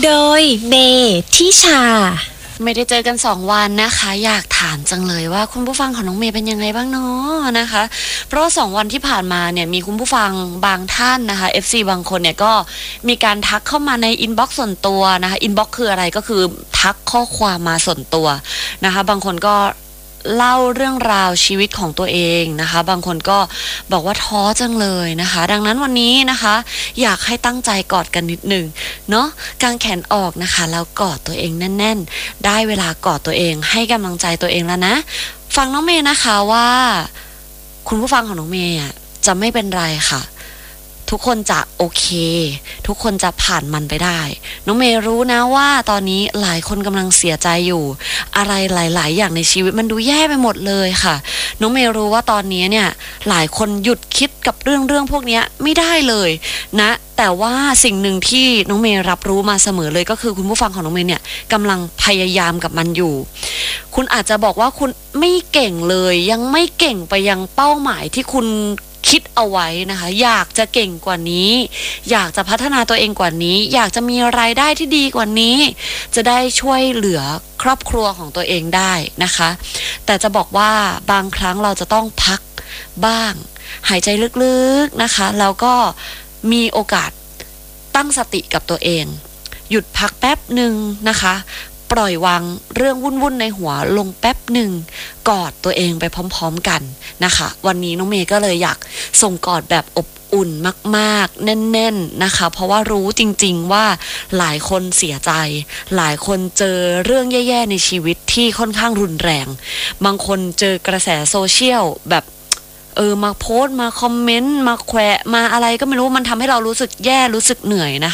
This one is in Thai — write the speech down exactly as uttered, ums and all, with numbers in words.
โดยเมทิชาไม่ได้เจอกันสองวันนะคะอยากถามจังเลยว่าคุณผู้ฟังของน้องเมย์เป็นยังไงบ้างเนาะนะคะเพราะว่าสองวันที่ผ่านมาเนี่ยมีคุณผู้ฟังบางท่านนะคะ เอฟ ซี บางคนเนี่ยก็มีการทักเข้ามาในอินบ็อกซ์ส่วนตัวนะคะอินบ็อกซ์คืออะไรก็คือทักข้อความมาส่วนตัวนะคะบางคนก็เล่าเรื่องราวชีวิตของตัวเองนะคะบางคนก็บอกว่าท้อจังเลยนะคะดังนั้นวันนี้นะคะอยากให้ตั้งใจกอดกันนิดหนึ่งเนาะกางแขนออกนะคะแล้วกอดตัวเองแน่นๆได้เวลากอดตัวเองให้กำลังใจตัวเองแล้วนะฟังน้องเมย์นะคะว่าคุณผู้ฟังของน้องเมย์จะไม่เป็นไรค่ะทุกคนจะโอเคทุกคนจะผ่านมันไปได้น้องเมย์รู้นะว่าตอนนี้หลายคนกำลังเสียใจอยู่อะไรหลายๆอย่างในชีวิตมันดูแย่ไปหมดเลยค่ะน้องเมย์รู้ว่าตอนนี้เนี่ยหลายคนหยุดคิดกับเรื่องเรื่องพวกนี้ไม่ได้เลยนะแต่ว่าสิ่งหนึ่งที่น้องเมย์รับรู้มาเสมอเลยก็คือคุณผู้ฟังของน้องเมย์เนี่ยกำลังพยายามกับมันอยู่คุณอาจจะบอกว่าคุณไม่เก่งเลยยังไม่เก่งไปยังเป้าหมายที่คุณคิดเอาไว้นะคะอยากจะเก่งกว่านี้อยากจะพัฒนาตัวเองกว่านี้อยากจะมีรายได้ที่ดีกว่านี้จะได้ช่วยเหลือครอบครัวของตัวเองได้นะคะแต่จะบอกว่าบางครั้งเราจะต้องพักบ้างหายใจลึกๆนะคะแล้วก็มีโอกาสตั้งสติกับตัวเองหยุดพักแป๊บหนึ่งนะคะปล่อยวางเรื่องวุ่นๆในหัวลงแป๊บหนึ่งกอดตัวเองไปพร้อมๆกันนะคะวันนี้น้องเมย์ก็เลยอยากส่งกอดแบบอบอุ่นมากๆแน่นๆนะคะเพราะว่ารู้จริงๆว่าหลายคนเสียใจหลายคนเจอเรื่องแย่ๆในชีวิตที่ค่อนข้างรุนแรงบางคนเจอกระแสโซเชียลแบบเออมาโพสต์มาคอมเมนต์มาแขวะมาอะไรก็ไม่รู้มันทำให้เรารู้สึกแย่รู้สึกเหนื่อยนะคะ